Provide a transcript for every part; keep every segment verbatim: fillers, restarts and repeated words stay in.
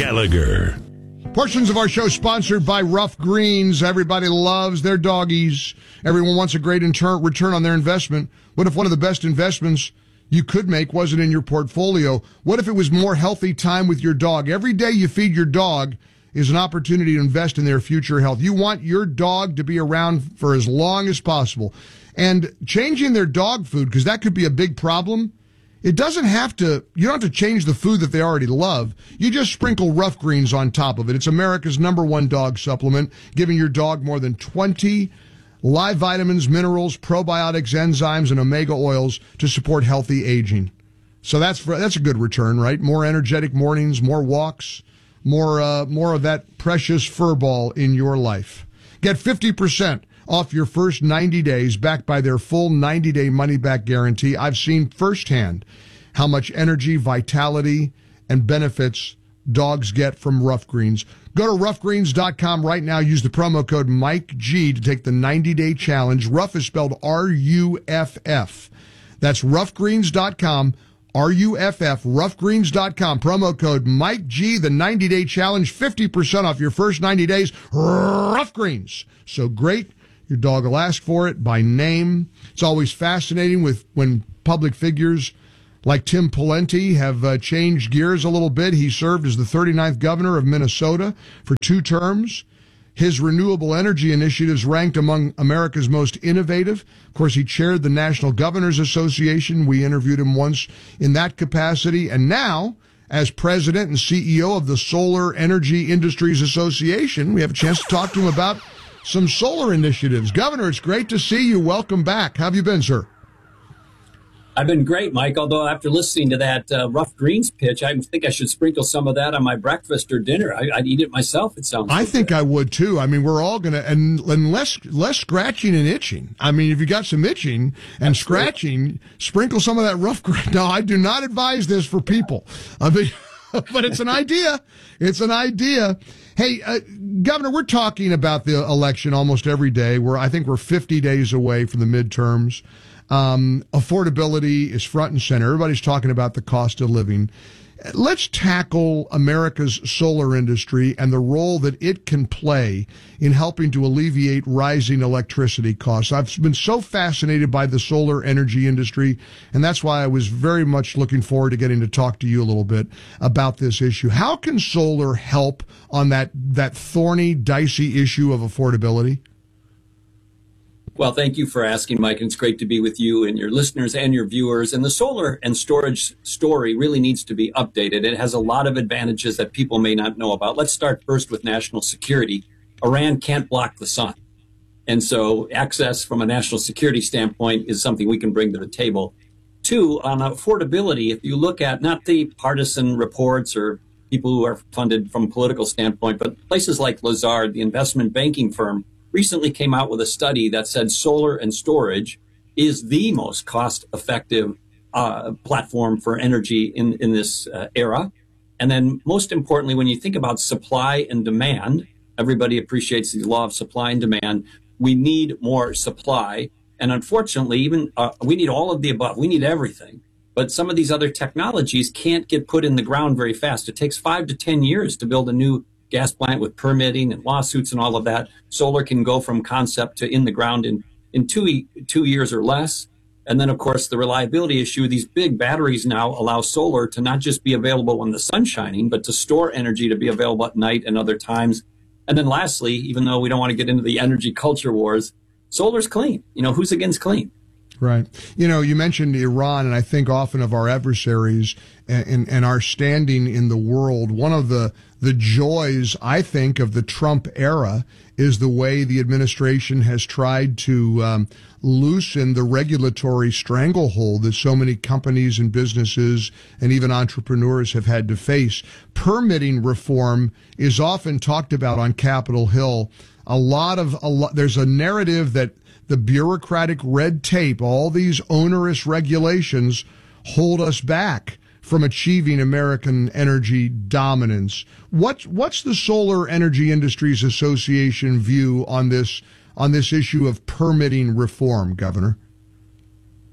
Gallagher. Portions of our show sponsored by Rough Greens. Everybody loves their doggies. Everyone wants a great inter- return on their investment. What if one of the best investments you could make wasn't in your portfolio? What if it was more healthy time with your dog? Every day you feed your dog is an opportunity to invest in their future health. You want your dog to be around for as long as possible. And changing their dog food, because that could be a big problem, it doesn't have to, you don't have to change the food that they already love. You just sprinkle Rough Greens on top of it. It's America's number one dog supplement, giving your dog more than twenty live vitamins, minerals, probiotics, enzymes, and omega oils to support healthy aging. So that's that's a good return, right? More energetic mornings, more walks, more uh, more of that precious fur ball in your life. Get fifty percent off your first ninety days, backed by their full ninety-day money-back guarantee. I've seen firsthand how much energy, vitality, and benefits dogs get from Rough Greens. Go to rough greens dot com right now. Use the promo code Mike G to take the ninety-day challenge. Rough is spelled R U F F. That's rough greens dot com, R U F F, rough greens dot com. Promo code Mike G, the ninety-day challenge, fifty percent off your first ninety days. Rough Greens. So great. Your dog will ask for it by name. It's always fascinating with when public figures like Tim Pawlenty have uh, changed gears a little bit. He served as the thirty-ninth governor of Minnesota for two terms. His renewable energy initiatives ranked among America's most innovative. Of course, he chaired the National Governors Association. We interviewed him once in that capacity. And now, as president and C E O of the Solar Energy Industries Association, we have a chance to talk to him about some solar initiatives. Governor, it's great to see you. Welcome back. How have you been, sir? I've been great, Mike, although after listening to that uh, Rough Greens pitch, I think I should sprinkle some of that on my breakfast or dinner. I, I'd eat it myself, it sounds I so think good. I would, too. I mean, we're all going to, and, and less, less scratching and itching. I mean, if you got some itching and That's scratching, true. Sprinkle some of that Rough Greens. No, I do not advise this for people. I mean, but it's an idea. It's an idea. Hey, uh, Governor, we're talking about the election almost every day. We're, I think we're fifty days away from the midterms. Um, affordability is front and center. Everybody's talking about the cost of living. Let's tackle America's solar industry and the role that it can play in helping to alleviate rising electricity costs. I've been so fascinated by the solar energy industry, and that's why I was very much looking forward to getting to talk to you a little bit about this issue. How can solar help on that, that thorny, dicey issue of affordability? Well, thank you for asking, Mike, and it's great to be with you and your listeners and your viewers. And the solar and storage story really needs to be updated. It has a lot of advantages that people may not know about. Let's start first with national security. Iran can't block the sun. And so access from a national security standpoint is something we can bring to the table. Two, on affordability, if you look at not the partisan reports or people who are funded from a political standpoint, but places like Lazard, the investment banking firm, recently came out with a study that said solar and storage is the most cost-effective uh, platform for energy in, in this uh, era. And then most importantly, when you think about supply and demand, everybody appreciates the law of supply and demand. We need more supply. And unfortunately, even uh, we need all of the above. We need everything. But some of these other technologies can't get put in the ground very fast. It takes five to ten years to build a new gas plant with permitting and lawsuits and all of that. Solar can go from concept to in the ground in, in two, two years or less. And then, of course, the reliability issue. These big batteries now allow solar to not just be available when the sun's shining, but to store energy to be available at night and other times. And then lastly, even though we don't want to get into the energy culture wars, solar's clean. You know, who's against clean? Right. You know, you mentioned Iran, and I think often of our adversaries and, and, and our standing in the world. One of the, the joys, I think, of the Trump era is the way the administration has tried to um, loosen the regulatory stranglehold that so many companies and businesses and even entrepreneurs have had to face. Permitting reform is often talked about on Capitol Hill. A lot of, a lot, there's a narrative that the bureaucratic red tape, all these onerous regulations hold us back from achieving American energy dominance. What, what's the Solar Energy Industries Association view on this, on this issue of permitting reform, Governor?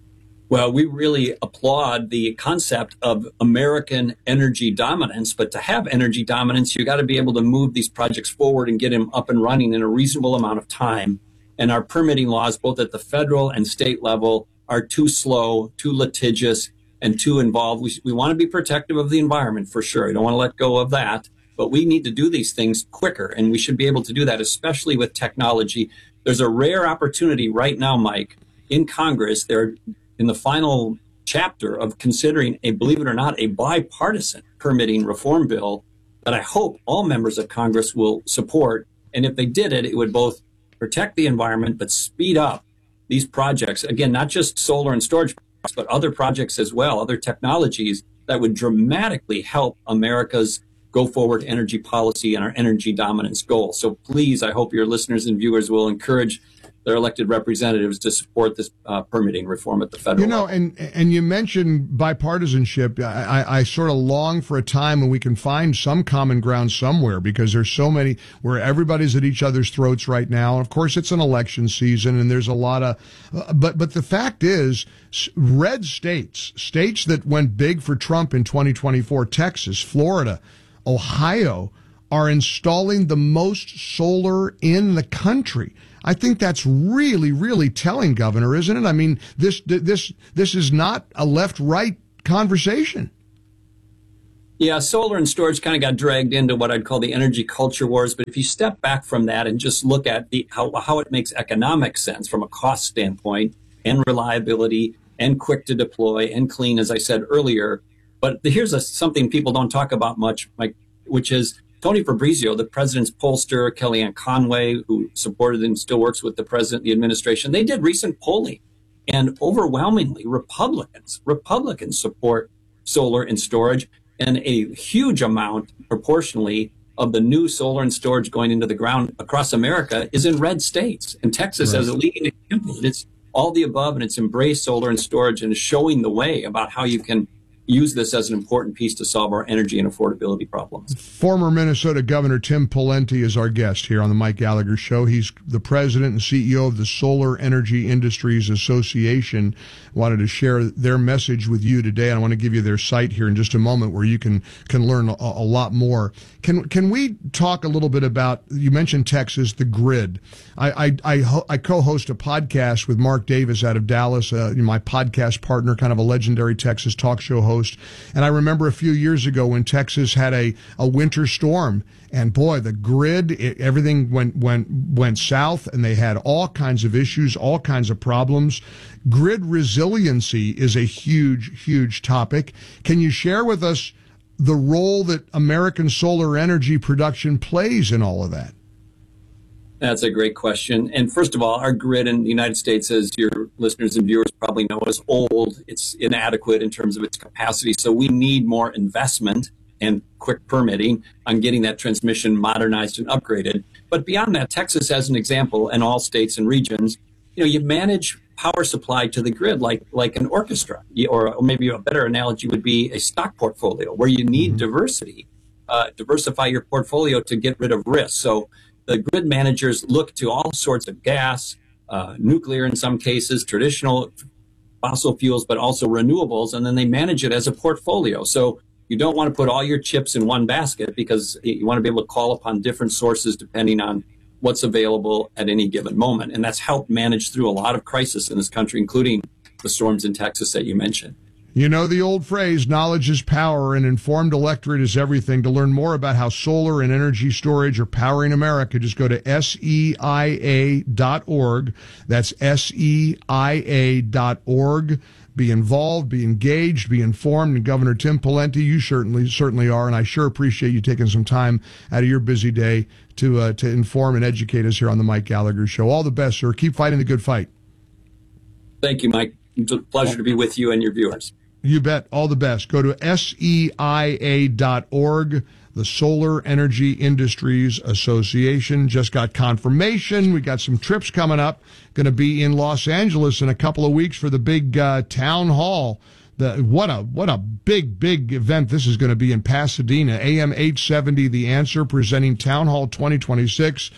Well, we really applaud the concept of American energy dominance, but to have energy dominance, you got to be able to move these projects forward and get them up and running in a reasonable amount of time. And our permitting laws, both at the federal and state level, are too slow, too litigious, and too involved. We, we want to be protective of the environment for sure. We don't want to let go of that, but we need to do these things quicker, and we should be able to do that, especially with technology. There's a rare opportunity right now, Mike, in Congress. They're in the final chapter of considering a, believe it or not, a bipartisan permitting reform bill that I hope all members of Congress will support. And if they did it, it would both protect the environment, but speed up these projects. Again, not just solar and storage, but other projects as well, other technologies that would dramatically help America's go forward energy policy and our energy dominance goal. So please, I hope your listeners and viewers will encourage their elected representatives to support this uh, permitting reform at the federal You know, level. and and you mentioned bipartisanship. I, I, I sort of long for a time when we can find some common ground somewhere, because there's so many where everybody's at each other's throats right now. Of course, it's an election season, and there's a lot of. Uh, but but the fact is, red states, states that went big for Trump in twenty twenty-four, Texas, Florida, Ohio, are installing the most solar in the country. I think that's really, really telling, Governor, isn't it? I mean, this this this is not a left-right conversation. Yeah, solar and storage kind of got dragged into what I'd call the energy culture wars. But if you step back from that and just look at the how, how it makes economic sense from a cost standpoint and reliability and quick to deploy and clean, as I said earlier. But here's a, something people don't talk about much, Mike, which is Tony Fabrizio, the president's pollster, Kellyanne Conway, who supported and still works with the president, the administration. They did recent polling, and overwhelmingly Republicans, Republicans support solar and storage, and a huge amount proportionally of the new solar and storage going into the ground across America is in red states. And Texas, right, as a leading example, it's all the above, and it's embraced solar and storage and is showing the way about how you can use this as an important piece to solve our energy and affordability problems. Former Minnesota Governor Tim Pawlenty is our guest here on the Mike Gallagher Show. He's the president and C E O of the Solar Energy Industries Association. Wanted to share their message with you today. I want to give you their site here in just a moment where you can can learn a, a lot more. Can can we talk a little bit about, you mentioned Texas, the grid. I I, I, ho- I co-host a podcast with Mark Davis out of Dallas, uh, my podcast partner, kind of a legendary Texas talk show host. And I remember a few years ago when Texas had a, a winter storm, and boy, the grid, it, everything went, went, went south, and they had all kinds of issues, all kinds of problems. Grid resiliency is a huge, huge topic. Can you share with us the role that American solar energy production plays in all of that? That's a great question. And first of all, our grid in the United States, as your listeners and viewers probably know, is old. It's inadequate in terms of its capacity. So we need more investment and quick permitting on getting that transmission modernized and upgraded. But beyond that, Texas, as an example, and all states and regions, you know, you manage power supply to the grid like like an orchestra, or maybe a better analogy would be a stock portfolio where you need mm-hmm. diversity, uh, diversify your portfolio to get rid of risk. So the grid managers look to all sorts of gas, uh, nuclear in some cases, traditional fossil fuels, but also renewables, and then they manage it as a portfolio. So you don't want to put all your chips in one basket, because you want to be able to call upon different sources depending on what's available at any given moment. And that's helped manage through a lot of crisis in this country, including the storms in Texas that you mentioned. You know the old phrase, knowledge is power, and informed electorate is everything. To learn more about how solar and energy storage are powering America, just go to S E I A dot org. That's S E I A dot org. Be involved, be engaged, be informed. And Governor Tim Pawlenty, you certainly certainly are, and I sure appreciate you taking some time out of your busy day to uh, to inform and educate us here on the Mike Gallagher Show. All the best, sir. Keep fighting the good fight. Thank you, Mike. It's a pleasure to be with you and your viewers. You bet. All the best. Go to S E I A dot org, the Solar Energy Industries Association. Just got confirmation. We got some trips coming up. Going to be in Los Angeles in a couple of weeks for the big uh, town hall. The, what a what a big, big event this is going to be in Pasadena. A M eight seventy, The Answer, presenting Town Hall twenty twenty-six.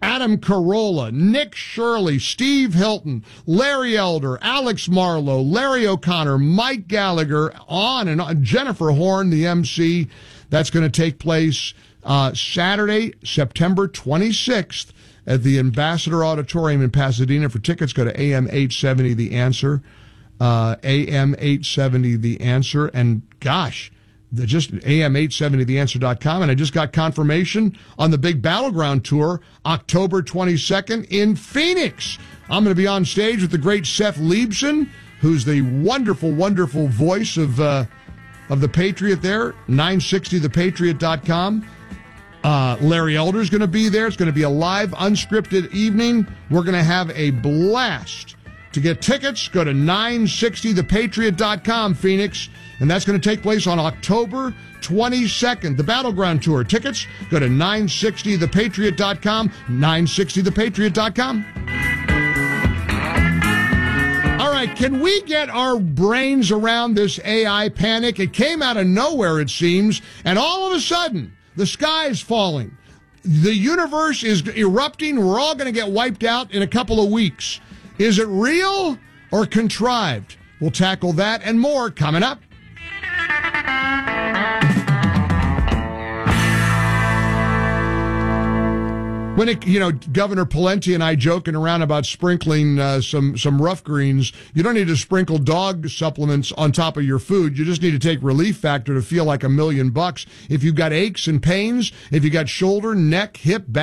Adam Carolla, Nick Shirley, Steve Hilton, Larry Elder, Alex Marlowe, Larry O'Connor, Mike Gallagher, on and on. Jennifer Horn, the M C. That's going to take place uh, Saturday, September twenty-sixth at the Ambassador Auditorium in Pasadena. For tickets, go to A M eight seventy The Answer. Uh, A M eight seventy The Answer. And gosh, the just A M eight seventy the answer dot com. And I just got confirmation on the big Battleground Tour, October twenty-second in Phoenix. I'm going to be on stage with the great Seth Leibson, who's the wonderful, wonderful voice of uh, of the Patriot there, nine sixty the patriot dot com. Uh, Larry Elder's going to be there. It's going to be a live, unscripted evening. We're going to have a blast. To get tickets, go to nine sixty the patriot dot com, Phoenix, and that's going to take place on October twenty-second. The Battleground Tour. Tickets, go to nine sixty the patriot dot com, nine sixty the patriot dot com. All right, can we get our brains around this A I panic? It came out of nowhere, it seems, and all of a sudden, the sky is falling. The universe is erupting. We're all going to get wiped out in a couple of weeks. Is it real or contrived? We'll tackle that and more coming up. When it, you know, Governor Pawlenty and I joking around about sprinkling uh, some some rough greens, you don't need to sprinkle dog supplements on top of your food. You just need to take Relief Factor to feel like a million bucks. If you've got aches and pains, if you got shoulder, neck, hip, back,